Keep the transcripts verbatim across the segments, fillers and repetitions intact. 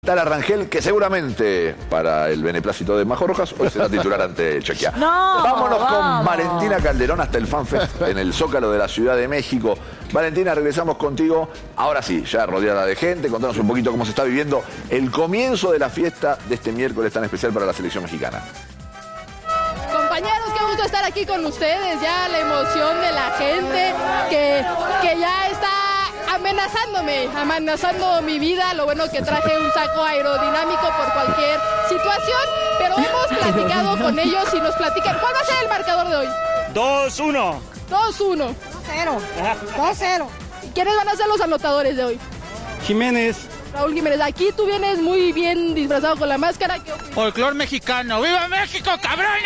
Tala Rangel, que seguramente para el beneplácito de Majo Rojas hoy será titular ante Chequia. No, Vámonos vamos. con Valentina Calderón hasta el FanFest en el Zócalo de la Ciudad de México. Valentina, regresamos contigo. Ahora sí, ya rodeada de gente. Contanos un poquito cómo se está viviendo el comienzo de la fiesta de este miércoles tan especial para la selección mexicana. Compañeros, qué gusto estar aquí con ustedes. Ya la emoción de la gente que, que ya está amenazándome, amenazando mi vida. Lo bueno que traje un saco aerodinámico por cualquier situación, pero hemos platicado con ellos y nos platican. ¿Cuál va a ser el marcador de hoy? dos uno. dos uno. dos cero. dos cero. ¿Quiénes van a ser los anotadores de hoy? Jiménez. Raúl Jiménez, aquí tú vienes muy bien disfrazado con la máscara. ¿Qué opinas? Folclor mexicano. ¡Viva México, cabrones!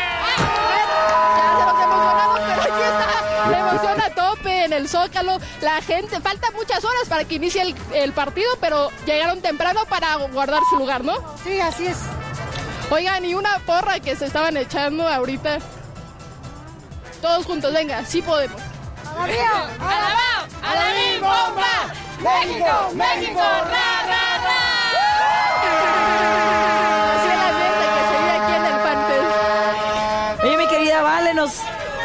Ya se nos emocionamos, pero aquí está la emoción a tope en el Zócalo. La gente, falta muchas horas para que inicie el, el partido, pero llegaron temprano para guardar su lugar, ¿no? Sí, así es. Oigan, y una porra que se estaban echando ahorita. Todos juntos, venga, sí podemos. ¡Alabao! ¡Alabao! ¡Alabim, bomba! ¡México! ¡México! ¡Ra, ra, ra! Así es la gente que se vive aquí en el FanFest. Oye, mi querida Vale, nos...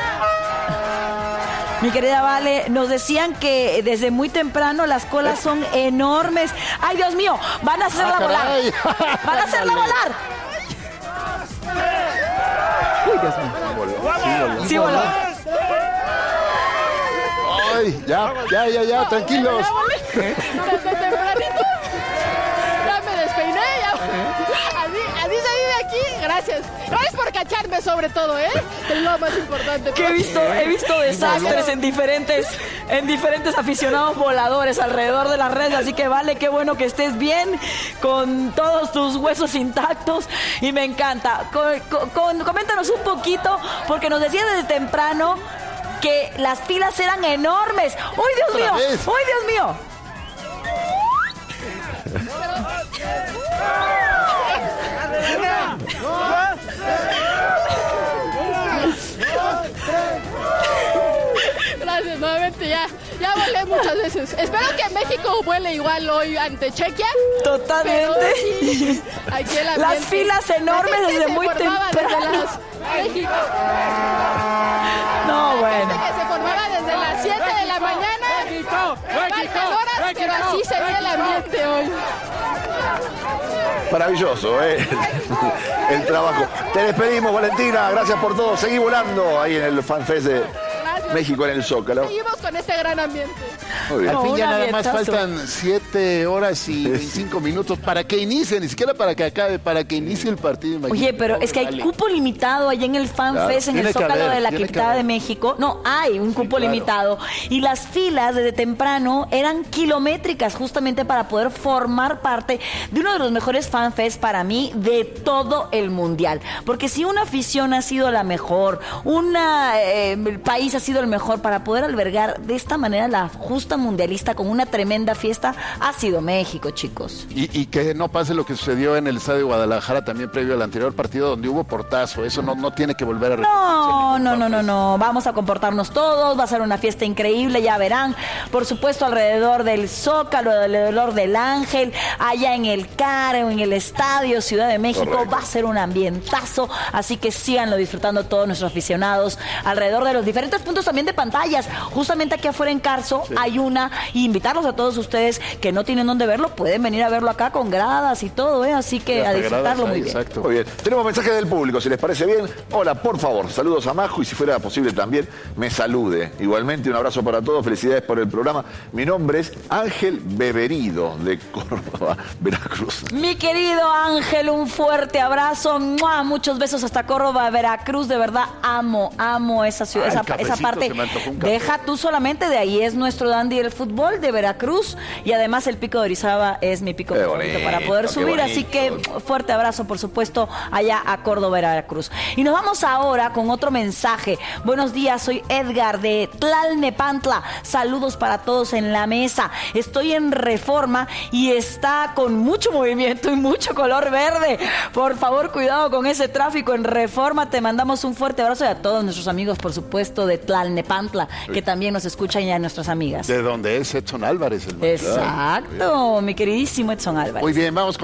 Mi querida Vale, nos decían que desde muy temprano las colas son enormes. ¡Ay, Dios mío! ¡Van a hacerla volar! ¡Van a hacerla volar! ¡Uy, Dios mío! Sí voló. Ay, ya, ya, ya, ya, tranquilos. Desde tempranito. Ya me despeiné, ya. Así, así se vive aquí. Gracias. Gracias por cacharme sobre todo, ¿eh? Es lo más importante. Que he visto, he visto desastres en diferentes, en diferentes aficionados voladores alrededor de las redes, así que Vale, qué bueno que estés bien, con todos tus huesos intactos, y me encanta. Con, con, coméntanos un poquito, porque nos decías desde temprano que las filas eran enormes. ¡Uy, Dios mío! ¡Uy, Dios mío! Gracias, nuevamente ya, ya volé muchas veces. Espero que México vuele igual hoy ante Chequia. Totalmente. Pero sí, aquí el Las ambiente. filas enormes La gente desde se muy formaba desde temprano. las- México. No, bueno. Que se formaba desde las siete de la mañana. Faltan horas, pero así se ve el ambiente hoy. Maravilloso, ¿eh? El trabajo. Te despedimos, Valentina. Gracias por todo. Seguí volando ahí en el FanFest de México en el Zócalo. Seguimos con este gran ambiente. Muy bien. Al fin No, ya un nada más ambientazo. faltan siete horas y veinticinco minutos para que inicie, ni siquiera para que acabe, para que inicie el partido. Imagínate. Oye, pero es que hay Vale. cupo limitado allá en el FanFest, Claro, en el tiene que Zócalo haber, de la tiene que Capital de haber. México. No, hay un cupo claro. limitado. Y las filas desde temprano eran kilométricas justamente para poder formar parte de uno de los mejores FanFest para mí de todo el mundial. Porque si una afición ha sido la mejor, una, eh, el país ha sido el mejor para poder albergar de esta manera la justa mundialista con una tremenda fiesta, ha sido México, chicos. Y, y que no pase lo que sucedió en el Estadio de Guadalajara también previo al anterior partido donde hubo portazo. Eso no, no tiene que volver a repetirse. No, no, no, no, no. Vamos a comportarnos todos. Va a ser una fiesta increíble, ya verán. Por supuesto, alrededor del Zócalo, alrededor del Ángel, allá en el CARE o en el Estadio Ciudad de México. Correcto. Va a ser un ambientazo. Así que síganlo disfrutando todos nuestros aficionados alrededor de los diferentes puntos también de pantallas. Justamente aquí afuera en Carso hay una. Y invitarlos a todos ustedes que no tienen dónde verlo, pueden venir a verlo acá con gradas y todo, ¿eh? Así que Hasta a disfrutarlo gradas muy hay, bien. Exacto. Muy bien. Tenemos mensajes del público, si les parece bien. Hola, por favor, saludos a Majo y si fuera posible también me salude. Igualmente, un abrazo para todos, felicidades por el programa. Mi nombre es Ángel Beberido, de Córdoba, Veracruz. Mi querido Ángel, un fuerte abrazo, ¡mua! Muchos besos hasta Córdoba, Veracruz, de verdad amo, amo esa ciudad, Ay, esa, cafecito, esa parte. se me antojó un café. Deja tú solamente, de ahí es nuestro dandy del fútbol de Veracruz, y además el Pico de Orizaba es mi pico Qué favorito bonito, para poder qué subir, así que bonito. fuerte abrazo, por supuesto, allá a Córdoba, Veracruz. Y nos vamos ahora con otro mensaje. Buenos días, soy Edgar de Tlalnepantla. Saludos para todos en la mesa. Estoy en Reforma y está con mucho movimiento y mucho color verde. Por favor, cuidado con ese tráfico en Reforma. Te mandamos un fuerte abrazo y a todos nuestros amigos, por supuesto, de Tlalnepantla, que también nos escuchan, y a nuestras amigas. De donde es Edson Álvarez. El Exacto, mi queridísimo Edson Álvarez. Muy bien, vamos con